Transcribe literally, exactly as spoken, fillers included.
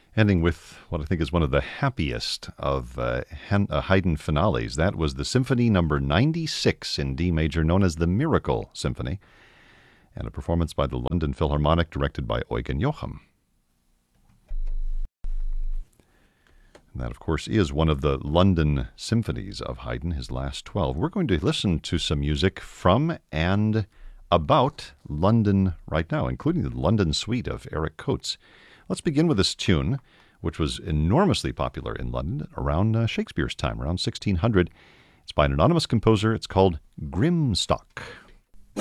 Ending with what I think is one of the happiest of uh, Haydn finales. That was the Symphony Number ninety-six in D major, known as the Miracle Symphony, and a performance by the London Philharmonic directed by Eugen Jochum. And that, of course, is one of the London symphonies of Haydn, his last twelve. We're going to listen to some music from and about London right now, including the London Suite of Eric Coates. Let's begin with this tune, which was enormously popular in London around uh, Shakespeare's time, around sixteen hundred. It's by an anonymous composer. It's called Grimstock.